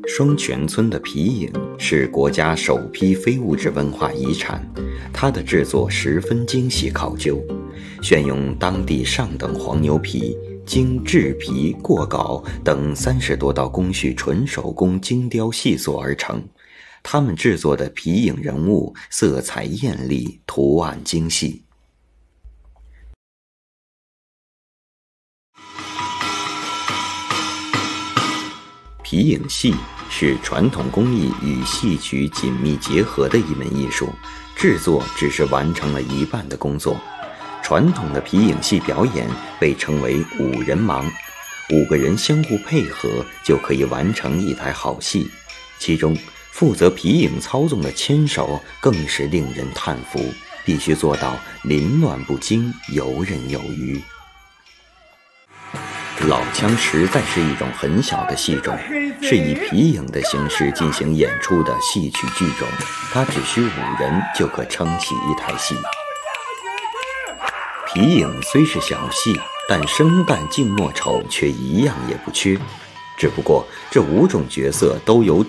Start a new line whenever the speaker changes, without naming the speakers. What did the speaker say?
双泉村的皮影是国家首批非物质文化遗产，它的制作十分精细考究，选用当地上等黄牛皮，经制皮、过稿等30多道工序纯手工精雕细塑而成。他们制作的皮影人物色彩艳丽，图案精细。皮影戏是传统工艺与戏曲紧密结合的一门艺术，制作只是完成了一半的工作。传统的皮影戏表演被称为5人忙，5个人相互配合就可以完成一台好戏，其中负责皮影操纵的牵手更是令人叹服，必须做到凌乱不惊，游刃有余。老腔实在是一种很小的戏种，是以皮影的形式进行演出的戏曲剧种，它只需5人就可撑起一台戏。皮影虽是小戏，但生旦净末丑却一样也不缺，只不过这5种角色都由